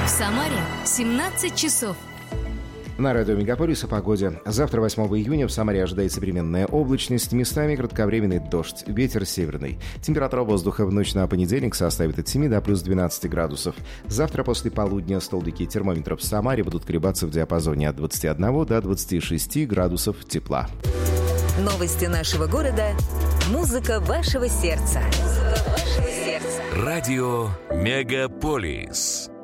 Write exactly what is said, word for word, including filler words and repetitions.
В Самаре семнадцать часов. На радио Мегаполис о погоде. Завтра, восьмого июня, в Самаре ожидается переменная облачность, местами кратковременный дождь, ветер северный. Температура воздуха в ночь на понедельник составит от семи до плюс двенадцати градусов. Завтра после полудня столбики термометров в Самаре будут колебаться в диапазоне от двадцати одного до двадцати шести градусов тепла. Новости нашего города. Музыка вашего сердца. Музыка вашего сердца. Радио Мегаполис.